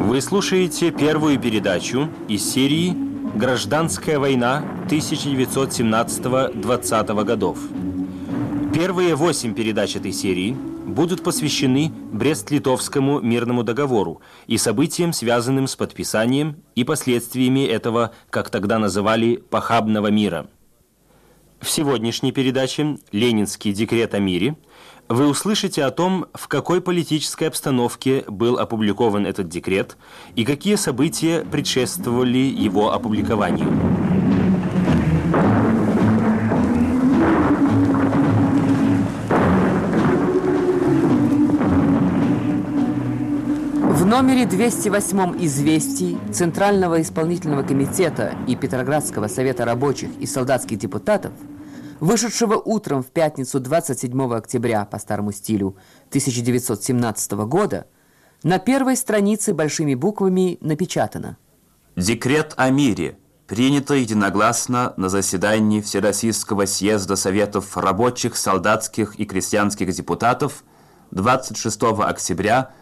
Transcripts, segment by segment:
Вы слушаете первую передачу из серии «Гражданская война 1917-20 годов». Первые 8 передач этой серии будут посвящены Брест-Литовскому мирному договору и событиям, связанным с подписанием и последствиями этого, как тогда называли, похабного мира. В сегодняшней передаче «Ленинский декрет о мире» вы услышите о том, в какой политической обстановке был опубликован этот декрет и какие события предшествовали его опубликованию. В номере 208 «Известий» Центрального исполнительного комитета и Петроградского совета рабочих и солдатских депутатов, вышедшего утром в пятницу 27 октября по старому стилю 1917 года, на первой странице большими буквами напечатано: «Декрет о мире, принято единогласно на заседании Всероссийского съезда Советов рабочих, солдатских и крестьянских депутатов 26 октября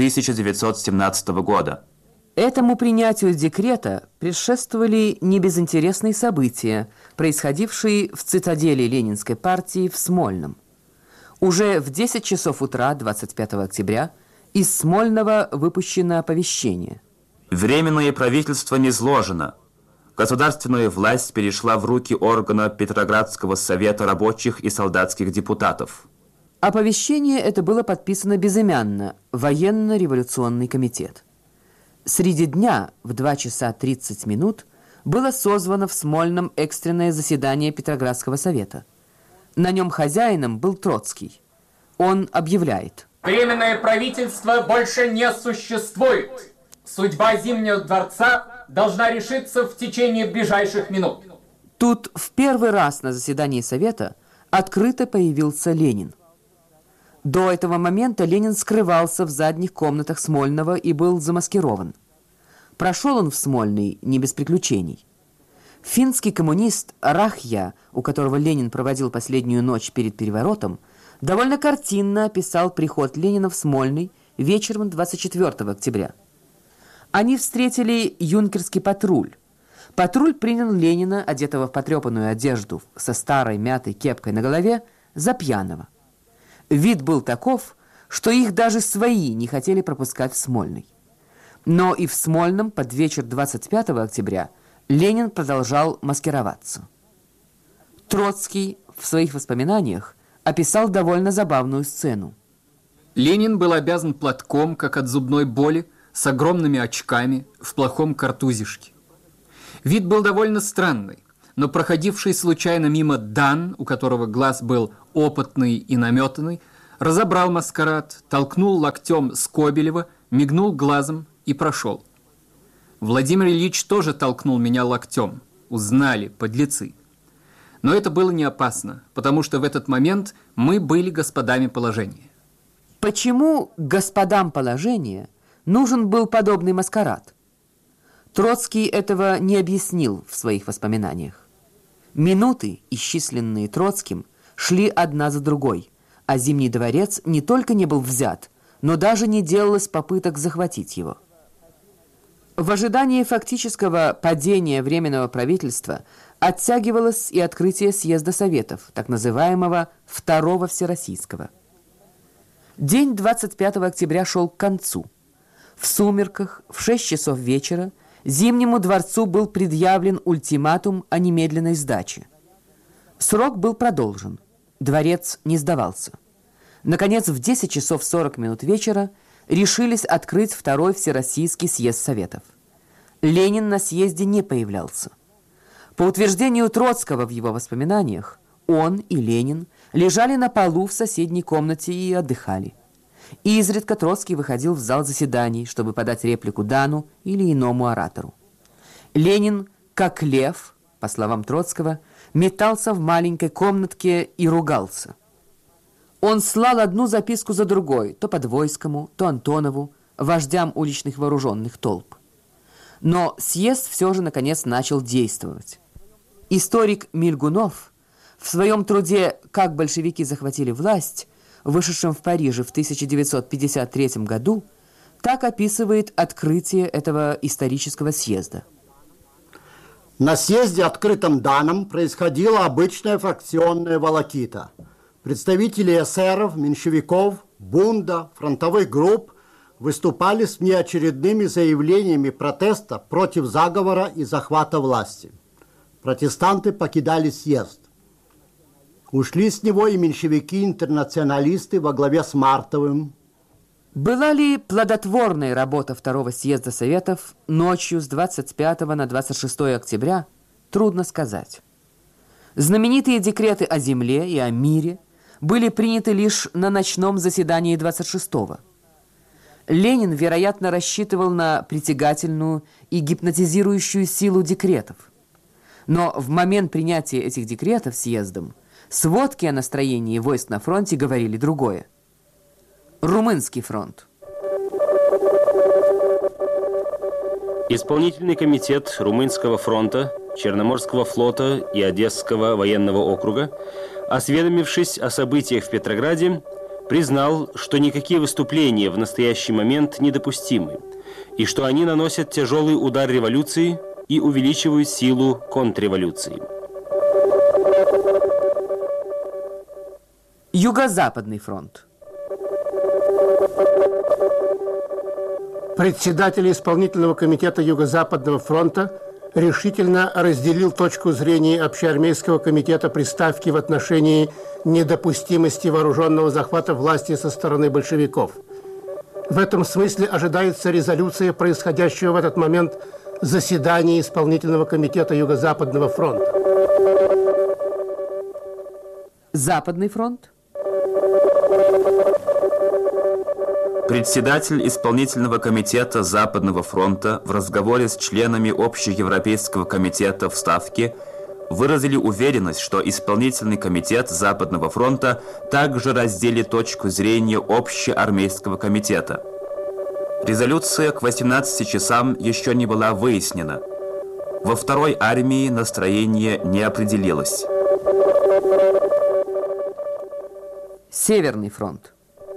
1917 года». Этому принятию декрета предшествовали небезынтересные события, происходившие в цитадели Ленинской партии в Смольном. Уже в 10 часов утра 25 октября из Смольного выпущено оповещение. Временное правительство низложено. Государственная власть перешла в руки органа Петроградского совета рабочих и солдатских депутатов. Оповещение это было подписано безымянно Военно-революционный комитет. Среди дня в 2 часа 30 минут было созвано в Смольном экстренное заседание Петроградского совета. На нем хозяином был Троцкий. Он объявляет: Временное правительство больше не существует. Судьба Зимнего дворца должна решиться в течение ближайших минут. Тут в первый раз на заседании совета открыто появился Ленин. До этого момента Ленин скрывался в задних комнатах Смольного и был замаскирован. Прошел он в Смольный не без приключений. Финский коммунист Рахья, у которого Ленин проводил последнюю ночь перед переворотом, довольно картинно описал приход Ленина в Смольный вечером 24 октября. Они встретили юнкерский патруль. Патруль принял Ленина, одетого в потрепанную одежду со старой мятой кепкой на голове, за пьяного. Вид был таков, что их даже свои не хотели пропускать в Смольный. Но и в Смольном под вечер 25 октября Ленин продолжал маскироваться. Троцкий в своих воспоминаниях описал довольно забавную сцену. Ленин был обязан платком, как от зубной боли, с огромными очками, в плохом картузишке. Вид был довольно странный, но проходивший случайно мимо Дан, у которого глаз был опытный и наметанный, разобрал маскарад, толкнул локтем Скобелева, мигнул глазом и прошел. Владимир Ильич тоже толкнул меня локтем. Узнали, подлецы. Но это было не опасно, потому что в этот момент мы были господами положения. Почему господам положения нужен был подобный маскарад? Троцкий этого не объяснил в своих воспоминаниях. Минуты, исчисленные Троцким, шли одна за другой, а Зимний дворец не только не был взят, но даже не делалось попыток захватить его. В ожидании фактического падения Временного правительства оттягивалось и открытие съезда Советов, так называемого Второго Всероссийского. День 25 октября шел к концу. В сумерках, в 6 часов вечера, Зимнему дворцу был предъявлен ультиматум о немедленной сдаче. Срок был продолжен. Дворец не сдавался. Наконец, в 10 часов 40 минут вечера решились открыть Второй Всероссийский съезд Советов. Ленин на съезде не появлялся. По утверждению Троцкого в его воспоминаниях, он и Ленин лежали на полу в соседней комнате и отдыхали. Изредка Троцкий выходил в зал заседаний, чтобы подать реплику Дану или иному оратору. Ленин, как лев, по словам Троцкого, метался в маленькой комнатке и ругался. Он слал одну записку за другой, то Подвойскому, то Антонову, вождям уличных вооруженных толп. Но съезд все же, наконец, начал действовать. Историк Мильгунов в своем труде «Как большевики захватили власть», вышедшем в Париже в 1953 году, Так описывает открытие этого исторического съезда. На съезде, открытым данным, происходила обычная фракционная волокита. Представители эсеров, меньшевиков, бунда, фронтовых групп выступали с неочередными заявлениями протеста против заговора и захвата власти. Протестанты покидали съезд. Ушли с него и меньшевики-интернационалисты во главе с Мартовым. Была ли плодотворной работа Второго съезда Советов ночью с 25 на 26 октября, трудно сказать. Знаменитые декреты о земле и о мире были приняты лишь на ночном заседании 26-го. Ленин, вероятно, рассчитывал на притягательную и гипнотизирующую силу декретов. Но в момент принятия этих декретов съездом сводки о настроении войск на фронте говорили другое. Румынский фронт. Исполнительный комитет Румынского фронта, Черноморского флота и Одесского военного округа, осведомившись о событиях в Петрограде, признал, что никакие выступления в настоящий момент недопустимы, и что они наносят тяжелый удар революции и увеличивают силу контрреволюции. Юго-Западный фронт. Председатель исполнительного комитета Юго-Западного фронта решительно разделил точку зрения общеармейского комитета при Ставке в отношении недопустимости вооруженного захвата власти со стороны большевиков. В этом смысле ожидается резолюция происходящего в этот момент заседания исполнительного комитета Юго-Западного фронта. Западный фронт. Председатель исполнительного комитета Западного фронта в разговоре с членами Общеевропейского комитета в Ставке выразили уверенность, что исполнительный комитет Западного фронта также разделит точку зрения Общеармейского комитета. Резолюция к 18 часам еще не была выяснена. Во второй армии настроение не определилось. Северный фронт.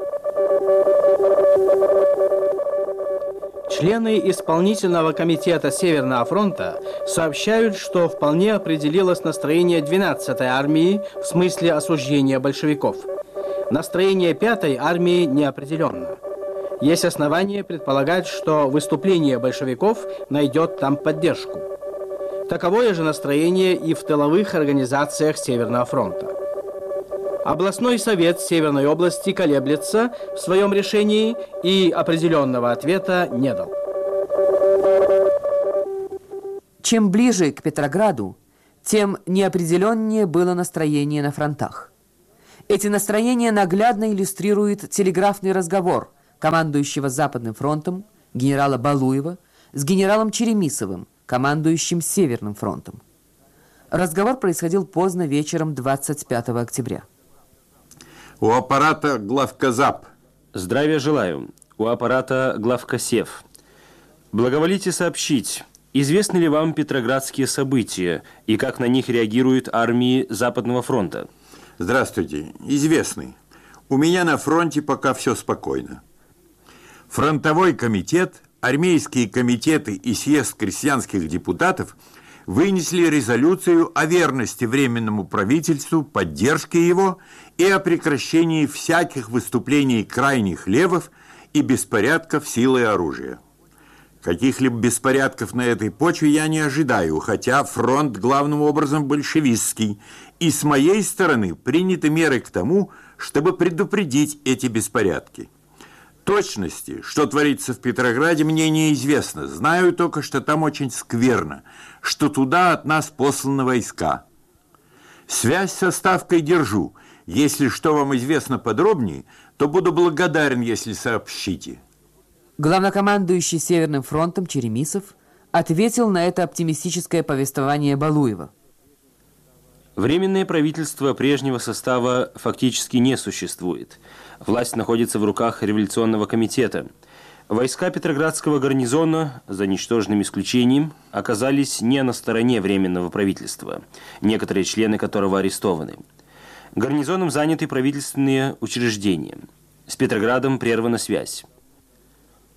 Члены исполнительного комитета Северного фронта сообщают, что вполне определилось настроение 12-й армии в смысле осуждения большевиков. Настроение 5-й армии не определенно. Есть основания предполагать, что выступление большевиков найдет там поддержку. Таковое же настроение и в тыловых организациях Северного фронта. Областной совет Северной области колеблется в своем решении и определенного ответа не дал. Чем ближе к Петрограду, тем неопределеннее было настроение на фронтах. Эти настроения наглядно иллюстрирует телеграфный разговор командующего Западным фронтом генерала Балуева с генералом Черемисовым, командующим Северным фронтом. Разговор происходил поздно вечером 25 октября. У аппарата главказап. Здравия желаю. У аппарата главкосев. Благоволите сообщить, известны ли вам петроградские события и как на них реагируют армии Западного фронта? Здравствуйте. Известны. У меня на фронте пока все спокойно. Фронтовой комитет, армейские комитеты и съезд крестьянских депутатов вынесли резолюцию о верности Временному правительству, поддержке его и о прекращении всяких выступлений крайних левых и беспорядков силой и оружия. Каких-либо беспорядков на этой почве я не ожидаю, хотя фронт главным образом большевистский, и с моей стороны приняты меры к тому, чтобы предупредить эти беспорядки. Точности, что творится в Петрограде, мне неизвестно. Знаю только, что там очень скверно, что туда от нас посланы войска. Связь со Ставкой держу. Если что вам известно подробнее, то буду благодарен, если сообщите. Главнокомандующий Северным фронтом Черемисов ответил на это оптимистическое повествование Балуева. Временное правительство прежнего состава фактически не существует. Власть находится в руках революционного комитета. Войска Петроградского гарнизона, за ничтожным исключением, оказались не на стороне Временного правительства, некоторые члены которого арестованы. Гарнизоном заняты правительственные учреждения. С Петроградом прервана связь.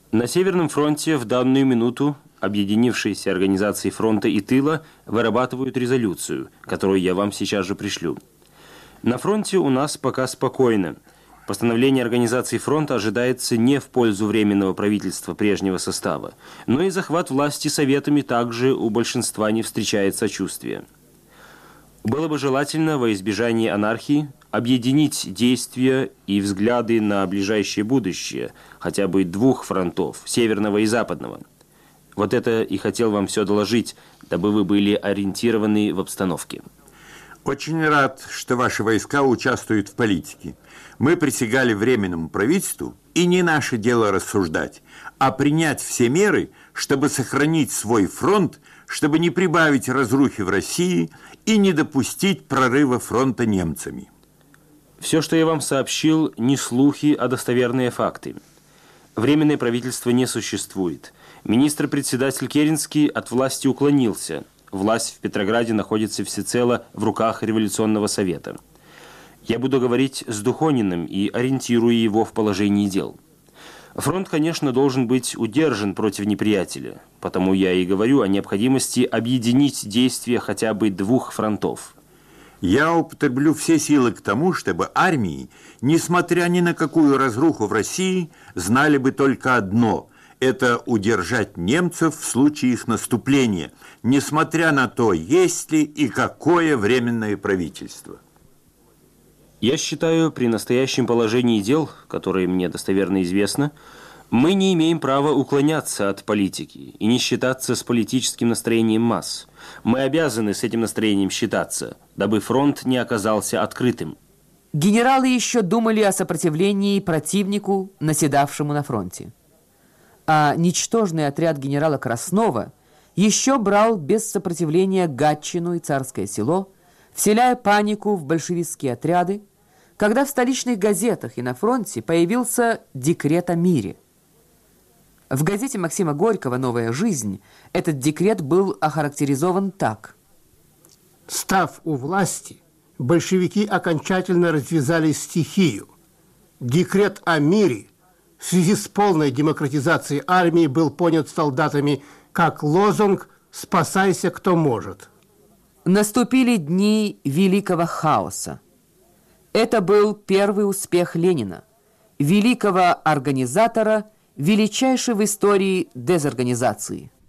На Северном фронте в данную минуту объединившиеся организации фронта и тыла вырабатывают резолюцию, которую я вам сейчас же пришлю. На фронте у нас пока спокойно. Постановление организации фронта ожидается не в пользу Временного правительства прежнего состава, но и захват власти советами также у большинства не встречает сочувствия. Было бы желательно во избежание анархии объединить действия и взгляды на ближайшее будущее хотя бы двух фронтов, северного и западного. Вот это и хотел вам все доложить, дабы вы были ориентированы в обстановке. Очень рад, что ваши войска участвуют в политике. Мы присягали Временному правительству, и не наше дело рассуждать, а принять все меры, чтобы сохранить свой фронт, чтобы не прибавить разрухи в России и не допустить прорыва фронта немцами. Все, что я вам сообщил, не слухи, а достоверные факты. Временное правительство не существует. Министр-председатель Керенский от власти уклонился. Власть в Петрограде находится всецело в руках Революционного совета. Я буду говорить с Духониным и ориентирую его в положении дел. Фронт, конечно, должен быть удержан против неприятеля, потому я и говорю о необходимости объединить действия хотя бы двух фронтов. Я употреблю все силы к тому, чтобы армии, несмотря ни на какую разруху в России, знали бы только одно – это удержать немцев в случае их наступления, несмотря на то, есть ли и какое временное правительство. Я считаю, при настоящем положении дел, которое мне достоверно известно, мы не имеем права уклоняться от политики и не считаться с политическим настроением масс. Мы обязаны с этим настроением считаться, дабы фронт не оказался открытым. Генералы еще думали о сопротивлении противнику, наседавшему на фронте. А ничтожный отряд генерала Краснова еще брал без сопротивления Гатчину и Царское Село, вселяя панику в большевистские отряды, когда в столичных газетах и на фронте появился декрет о мире. В газете Максима Горького «Новая жизнь» этот декрет был охарактеризован так. Став у власти, большевики окончательно развязали стихию. Декрет о мире в связи с полной демократизацией армии был понят солдатами как лозунг «Спасайся, кто может». Наступили дни великого хаоса. Это был первый успех Ленина, великого организатора, величайшей в истории дезорганизации.